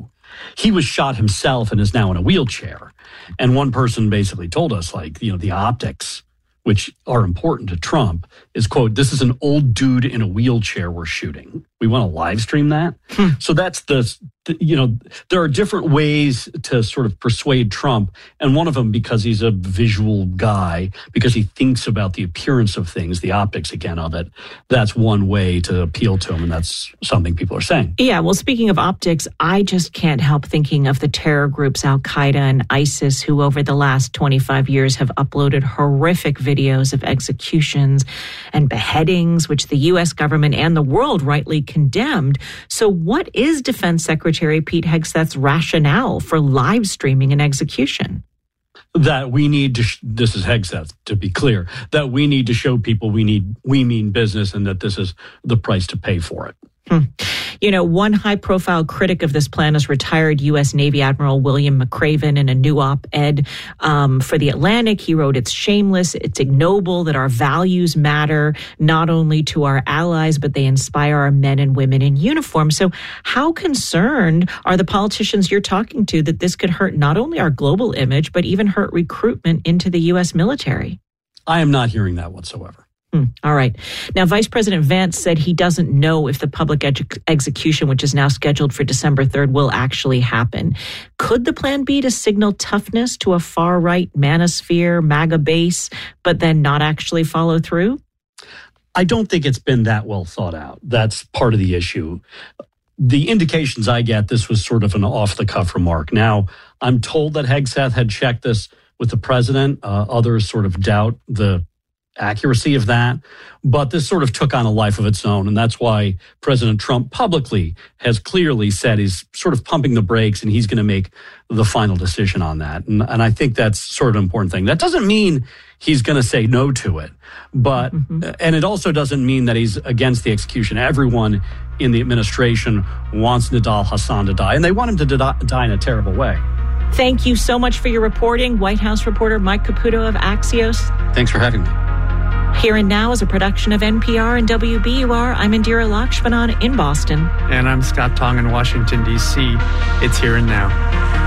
issue. He was shot himself and is now in a wheelchair. And one person basically told us, the optics, which are important to Trump, is, quote, "This is an old dude in a wheelchair we're shooting. We want to live stream that." So that's there are different ways to sort of persuade Trump. And one of them, because he's a visual guy, because he thinks about the appearance of things, the optics again of it, that's one way to appeal to him. And that's something people are saying. Yeah, well, speaking of optics, I just can't help thinking of the terror groups Al-Qaeda and ISIS, who over the last 25 years have uploaded horrific videos of executions and beheadings, which the U.S. government and the world rightly condemned. So what is Defense Secretary Pete Hegseth's rationale for live streaming an execution? That we need to, this is Hegseth, to be clear, that we need to show people we mean business and that this is the price to pay for it. One high-profile critic of this plan is retired U.S. Navy Admiral William McRaven. In a new op-ed for The Atlantic, he wrote, "It's shameless, it's ignoble that our values matter not only to our allies, but they inspire our men and women in uniform." So how concerned are the politicians you're talking to that this could hurt not only our global image, but even hurt recruitment into the U.S. military? I am not hearing that whatsoever. All right. Now, Vice President Vance said he doesn't know if the public execution, which is now scheduled for December 3rd, will actually happen. Could the plan be to signal toughness to a far-right manosphere, MAGA base, but then not actually follow through? I don't think it's been that well thought out. That's part of the issue. The indications I get, this was sort of an off-the-cuff remark. Now, I'm told that Hegseth had checked this with the president. Others sort of doubt the accuracy of that, but this sort of took on a life of its own. And that's why President Trump publicly has clearly said he's sort of pumping the brakes and he's going to make the final decision on that. And I think that's sort of an important thing. That doesn't mean he's going to say no to it, but, and it also doesn't mean that he's against the execution. Everyone in the administration wants Nidal Hasan to die, and they want him to die in a terrible way. Thank you so much for your reporting. White House reporter Mike Caputo of Axios. Thanks for having me. Here and Now is a production of NPR and WBUR. I'm Indira Lakshmanan in Boston. And I'm Scott Tong in Washington, D.C. It's Here and Now.